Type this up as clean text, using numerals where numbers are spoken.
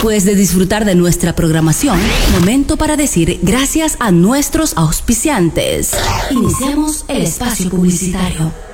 Después de disfrutar de nuestra programación, momento para decir gracias a nuestros auspiciantes. Iniciamos el espacio publicitario.